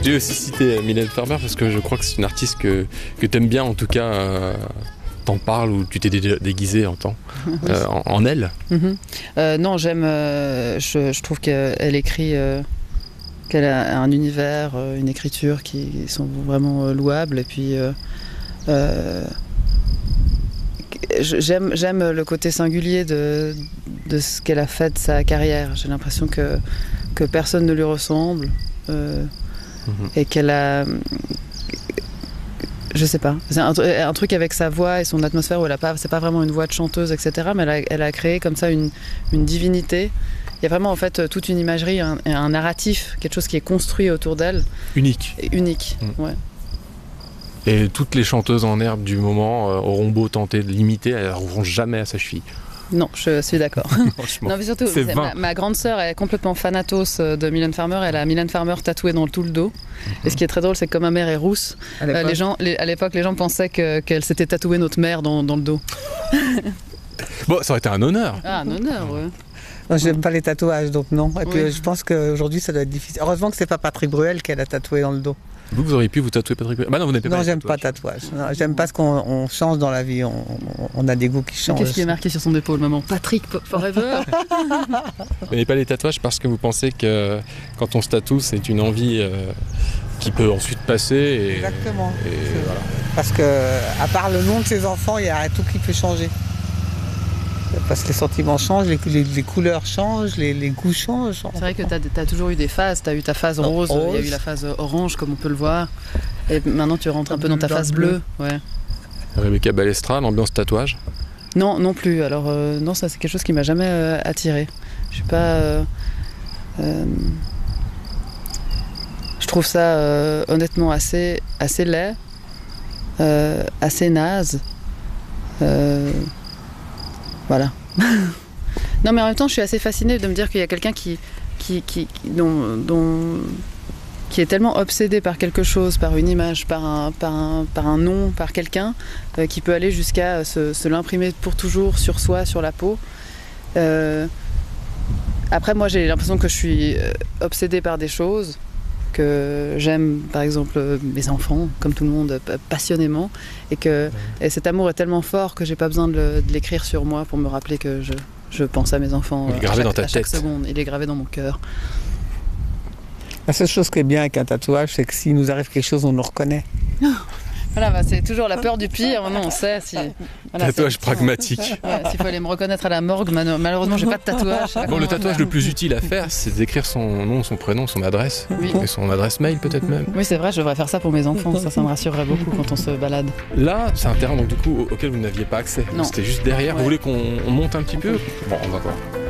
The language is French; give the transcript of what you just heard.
J'ai aussi cité Mylène Farmer parce que je crois que c'est une artiste que tu aimes bien, en tout cas, t'en parles ou tu t'es déguisé en elle. Non, j'aime. Je trouve qu'elle écrit, qu'elle a un univers, une écriture qui sont vraiment louables. Et puis, j'aime le côté singulier de ce qu'elle a fait de sa carrière. J'ai l'impression que personne ne lui ressemble et qu'elle a. Je sais pas, c'est un truc avec sa voix et son atmosphère où c'est pas vraiment une voix de chanteuse, etc. Mais elle a créé comme ça une divinité. Il y a vraiment en fait toute une imagerie, un narratif, quelque chose qui est construit autour d'elle. Unique. Ouais. Et toutes les chanteuses en herbe du moment auront beau tenter de l'imiter, elles n'arriveront jamais à sa cheville. Non, je suis d'accord. Franchement, non, mais surtout, ma grande sœur est complètement fanatos de Mylène Farmer. Elle a Mylène Farmer tatouée dans tout le dos. Et ce qui est très drôle, c'est que comme ma mère est rousse, à l'époque, les gens pensaient qu'elle s'était tatouée notre mère dans le dos. Bon, ça aurait été un honneur. Ah, un honneur, ouais. Non, j'aime pas les tatouages, donc non. Et puis je pense qu'aujourd'hui, ça doit être difficile. Heureusement que c'est pas Patrick Bruel qu'elle a tatoué dans le dos. Vous auriez pu vous tatouer Patrick Bruel? Bah non, vous n'avez pas. Non, j'aime pas tatouage. Non, j'aime pas ce qu'on change dans la vie. On a des goûts qui changent. Qu'est-ce qui est marqué sur son épaule, maman? Patrick Forever. Vous n'avez pas les tatouages parce que vous pensez que quand on se tatoue, c'est une envie qui peut ensuite passer. Exactement. Et voilà. Parce que, à part le nom de ses enfants, il y a tout qui peut changer. Parce que les sentiments changent, les couleurs changent, les goûts changent. C'est vrai que tu as toujours eu des phases. Tu as eu ta phase rose, il y a eu la phase orange, comme on peut le voir. Et maintenant, tu rentres un peu dans ta phase bleue. Ouais. Rebecca Balestra, l'ambiance tatouage? Non plus. Alors, non, ça, c'est quelque chose qui m'a jamais attiré. Je suis pas. Je trouve ça honnêtement assez laid, assez naze. Voilà. Non, mais en même temps, je suis assez fascinée de me dire qu'il y a quelqu'un qui est tellement obsédé par quelque chose, par une image, par un nom, par quelqu'un, qui peut aller jusqu'à se l'imprimer pour toujours sur soi, sur la peau. Après, moi, j'ai l'impression que je suis obsédée par des choses, que j'aime, par exemple, mes enfants, comme tout le monde, passionnément, et cet amour est tellement fort que j'ai pas besoin de l'écrire sur moi pour me rappeler que je pense à mes enfants. Il est gravé dans ta chaque tête. seconde. Il est gravé dans mon cœur. La seule chose qui est bien avec un tatouage, c'est que s'il nous arrive quelque chose, on nous reconnaît. Voilà, c'est toujours la peur du pire. Maintenant, on sait si. Voilà, tatouage pragmatique. Ouais, s'il faut aller me reconnaître à la morgue, malheureusement, j'ai pas de tatouage. Bon, le tatouage le plus utile à faire, c'est d'écrire son nom, son prénom, son adresse. Oui. Et son adresse mail, peut-être même. Oui, c'est vrai, je devrais faire ça pour mes enfants. Ça me rassurerait beaucoup quand on se balade. Là, c'est un terrain donc, du coup, auquel vous n'aviez pas accès. Non. C'était juste derrière. Ouais. Vous voulez qu'on monte un petit peu? Bon, on va voir.